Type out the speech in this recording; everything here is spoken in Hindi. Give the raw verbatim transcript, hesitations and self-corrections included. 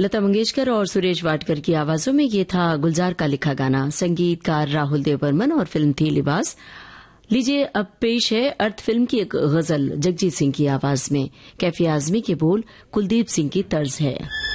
लता मंगेशकर और सुरेश वाडकर की आवाजों में ये था गुलजार का लिखा गाना, संगीतकार राहुल देव बर्मन और फिल्म थी लिबास। लीजिए अब पेश है अर्थ फिल्म की एक गजल जगजीत सिंह की आवाज में। कैफी आजमी के बोल, कुलदीप सिंह की तर्ज है।